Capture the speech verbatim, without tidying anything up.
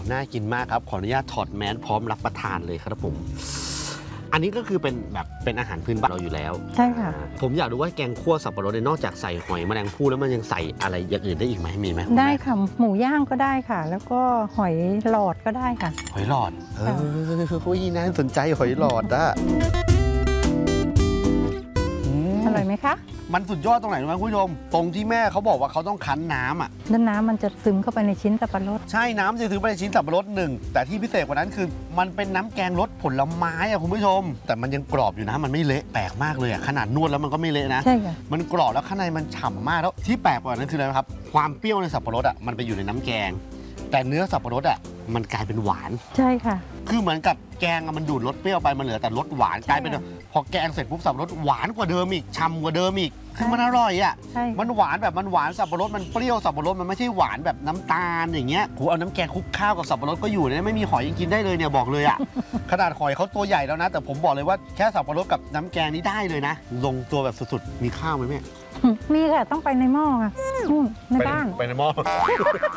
น่ากินมากครับขออนุญาตถอดแมสพร้อมรับประทานเลยครับผมอันนี้ก็คือเป็นแบบเป็นอาหารพื้นบ้านเราอยู่แล้วใช่ค่ะผมอยากรู้ว่าแกงคั่วสับปะรดเนี่ยนอกจากใส่หอยแมลงภู่แล้วมันยังใส่อะไรอย่างอื่นได้อีกไหมมีไหมได้ค่ะหมูย่างก็ได้ค่ะ แล้วก็หอยหลอดก็ได้ค่ะหอยหลอดเออคุยน่าสนใจหอยหลอดอะอร่อยไหมคะมันสุดยอดตรงไหนรู้ไหมคุณผู้ชมตรงที่แม่เขาบอกว่าเขาต้องคั้นน้ำอ่ะด้านน้ำมันจะซึมเข้าไปในชิ้นสับปะรดใช่น้ำจะซื้อไปในชิ้นสับปะรดหนึ่งแต่ที่พิเศษกว่านั้นคือมันเป็นน้ำแกงรสผลไม้อ่ะคุณผู้ชมแต่มันยังกรอบอยู่นะมันไม่เละแปลกมากเลยอ่ะขนาดนวดแล้วมันก็ไม่เละนะใช่ค่ะมันกรอบแล้วข้างในมันฉ่ำมากแล้วที่แปลกกว่านั้นคืออะไรครับความเปรี้ยวในสับปะรดอ่ะมันไปอยู่ในน้ำแกงแต่เนื้อสับปะรดอ่ะมันกลายเป็นหวานใช่ค่ะคือเหมือนกับแกงมันดูดรสเปรี้ยวไปมันเหลือแต่รสหวานกลายเป็นพอแกงเสร็จปุ๊บสับปะรดหวานกว่าเดิมอีกฉ่ำกว่าเดิมอีกคือมันอร่อยอ่ะมันหวานแบบมันหวานสับปะรดมันเปรี้ยวสับปะรดมันไม่ใช่หวานแบบน้ำตาลอย่างเงี้ยกูเอาน้ำแกงคลุกข้าวกับสับปะรดก็อยู่เนี่ยไม่มีหอยยังกินได้เลยเนี่ยบอกเลยอ่ะ ขนาดหอยเขาตัวใหญ่แล้วนะแต่ผมบอกเลยว่าแค่สับปะรดกับน้ำแกงนี้ได้เลยนะลงตัวแบบสุดๆมีข้าวไหมแม่มีค่ะต้องไปในหม้อค่ะในบ้านไปในหม้อ